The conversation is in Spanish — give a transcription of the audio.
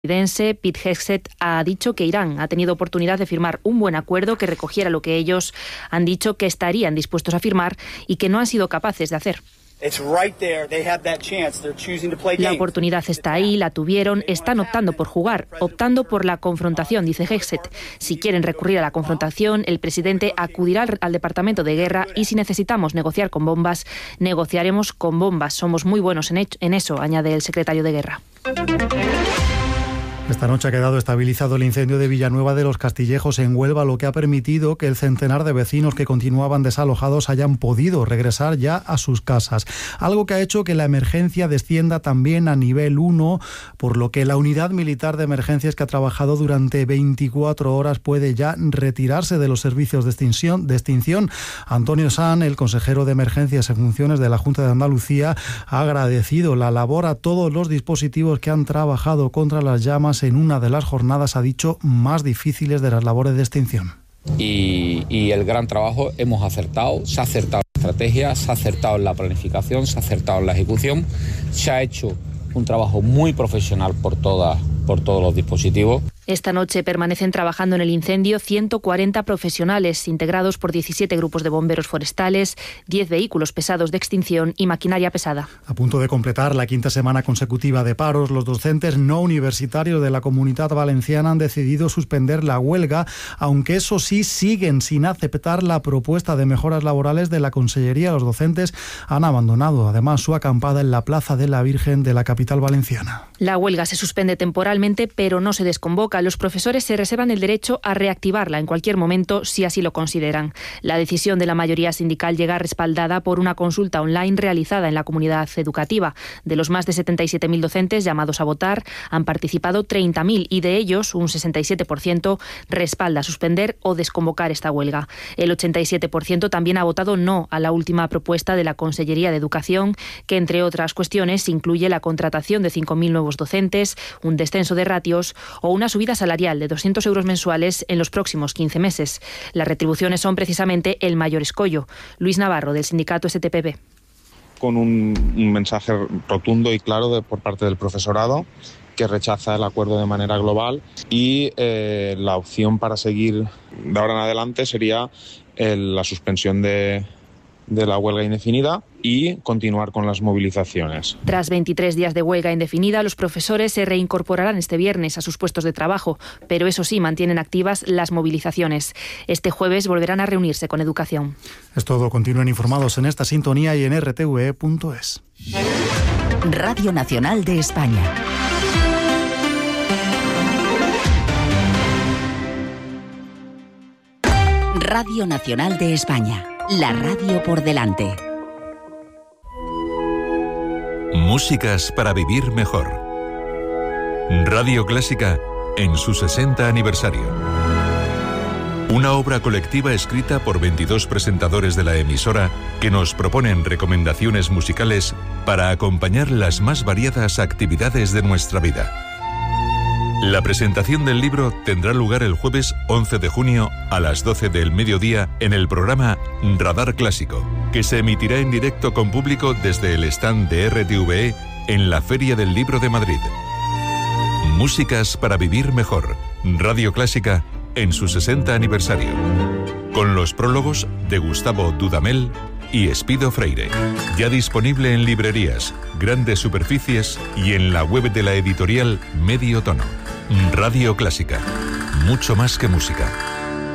estadounidense Pete Hegseth ha dicho que Irán ha tenido oportunidad de firmar un buen acuerdo que recogiera lo que ellos han dicho que estarían dispuestos a firmar y que no han sido capaces de hacer. La oportunidad está ahí, la tuvieron, están optando por jugar, optando por la confrontación, dice Hegseth. Si quieren recurrir a la confrontación, el presidente acudirá al Departamento de Guerra y si necesitamos negociar con bombas, negociaremos con bombas. Somos muy buenos en eso, añade el secretario de Guerra. Esta noche ha quedado estabilizado el incendio de Villanueva de los Castillejos en Huelva, lo que ha permitido que el centenar de vecinos que continuaban desalojados hayan podido regresar ya a sus casas. Algo que ha hecho que la emergencia descienda también a nivel 1, por lo que la unidad militar de emergencias que ha trabajado durante 24 horas puede ya retirarse de los servicios de extinción. Antonio San, el consejero de emergencias en funciones de la Junta de Andalucía, ha agradecido la labor a todos los dispositivos que han trabajado contra las llamas en una de las jornadas, ha dicho, más difíciles de las labores de extinción. Y el gran trabajo, hemos acertado, se ha acertado en la estrategia, se ha acertado en la planificación, se ha acertado en la ejecución, se ha hecho un trabajo muy profesional por todos los dispositivos. Esta noche permanecen trabajando en el incendio 140 profesionales, integrados por 17 grupos de bomberos forestales, 10 vehículos pesados de extinción y maquinaria pesada. A punto de completar la 5ª semana consecutiva de paros, los docentes no universitarios de la Comunidad Valenciana han decidido suspender la huelga, aunque eso sí, siguen sin aceptar la propuesta de mejoras laborales de la Consellería. Los docentes han abandonado además su acampada en la Plaza de la Virgen de la capital valenciana. La huelga se suspende temporalmente, pero no se desconvoca. Los profesores se reservan el derecho a reactivarla en cualquier momento si así lo consideran. La decisión de la mayoría sindical llega respaldada por una consulta online realizada en la comunidad educativa. De los más de 77.000 docentes llamados a votar, han participado 30.000 y de ellos un 67% respalda suspender o desconvocar esta huelga. El 87% también ha votado no a la última propuesta de la Consellería de Educación, que entre otras cuestiones incluye la contratación de 5.000 nuevos docentes, un descenso de ratios o una subida salarial de 200 euros mensuales en los próximos 15 meses. Las retribuciones son precisamente el mayor escollo. Luis Navarro, del sindicato STPB. Con un mensaje rotundo y claro por parte del profesorado, que rechaza el acuerdo de manera global, y la opción para seguir de ahora en adelante sería la suspensión de la huelga indefinida y continuar con las movilizaciones. Tras 23 días de huelga indefinida, los profesores se reincorporarán este viernes a sus puestos de trabajo, pero eso sí, mantienen activas las movilizaciones. Este jueves volverán a reunirse con Educación. Es todo. Continúen informados en esta sintonía y en rtve.es. Radio Nacional de España. Radio Nacional de España. La radio por delante. Músicas para vivir mejor. Radio Clásica en su 60 aniversario. Una obra colectiva escrita por 22 presentadores de la emisora que nos proponen recomendaciones musicales para acompañar las más variadas actividades de nuestra vida. La presentación del libro tendrá lugar el jueves 11 de junio a las 12 del mediodía en el programa Radar Clásico, que se emitirá en directo con público desde el stand de RTVE en la Feria del Libro de Madrid. Músicas para vivir mejor. Radio Clásica en su 60 aniversario. Con los prólogos de Gustavo Dudamel y Espido Freire. Ya disponible en librerías, grandes superficies y en la web de la editorial Medio Tono. Radio Clásica. Mucho más que música.